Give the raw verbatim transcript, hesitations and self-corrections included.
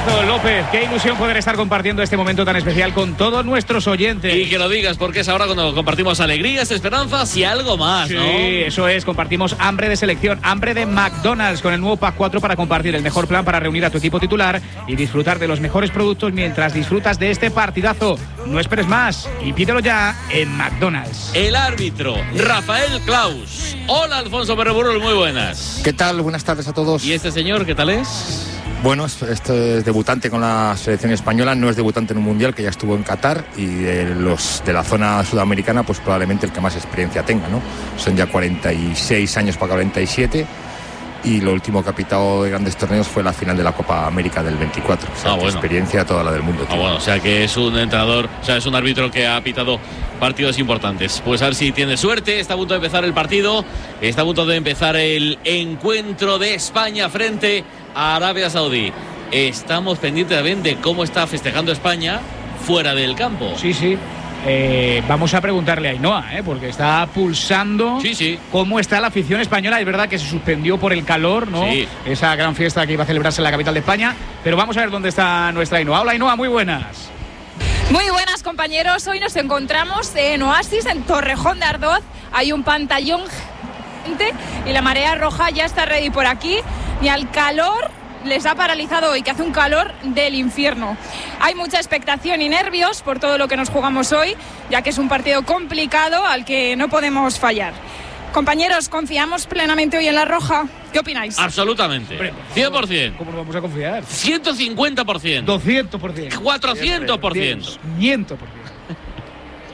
partidazo, López. Qué ilusión poder estar compartiendo este momento tan especial con todos nuestros oyentes. Y que lo digas, porque es ahora cuando compartimos alegrías, esperanzas y algo más, sí, ¿no? Sí, eso es. Compartimos hambre de selección, hambre de McDonald's con el nuevo Pack cuatro para compartir el mejor plan para reunir a tu equipo titular y disfrutar de los mejores productos mientras disfrutas de este partidazo. No esperes más y pídelo ya en McDonald's. El árbitro, Rafael Claus. Hola, Alfonso Perreburul, muy buenas. ¿Qué tal? Buenas tardes a todos. ¿Y este señor qué tal es? Bueno, este es debutante con la selección española, no es debutante en un mundial, que ya estuvo en Qatar, y de los de la zona sudamericana, pues probablemente el que más experiencia tenga, ¿no? Son ya cuarenta y seis años para cuarenta y siete, y lo último que ha pitado de grandes torneos fue la final de la Copa América del veinticuatro. O sea, ah, bueno. experiencia toda la del mundo. Ah, bueno, o sea que es un entrenador, o sea, es un árbitro que ha pitado partidos importantes. Pues a ver si tiene suerte. Está a punto de empezar el partido, está a punto de empezar el encuentro de España frente a Arabia Saudí. Estamos pendientes también de cómo está festejando España fuera del campo. Sí, sí. Eh, vamos a preguntarle a Ainhoa, ¿eh? porque está pulsando sí, sí. cómo está la afición española. Es verdad que se suspendió por el calor, ¿no? Sí. Esa gran fiesta que iba a celebrarse en la capital de España. Pero vamos a ver dónde está nuestra Ainhoa. Hola, Ainhoa, muy buenas. Muy buenas, compañeros. Hoy nos encontramos en Oasis, en Torrejón de Ardoz. Hay un pantallón y la marea roja ya está ready por aquí. Y al calor les ha paralizado hoy, que hace un calor del infierno. Hay mucha expectación y nervios por todo lo que nos jugamos hoy, ya que es un partido complicado al que no podemos fallar. Compañeros, ¿confiamos plenamente hoy en la roja? ¿Qué opináis? Absolutamente. cien por ciento. ¿Cómo nos vamos a confiar? ciento cincuenta por ciento. doscientos por ciento. cuatrocientos por ciento. quinientos por ciento.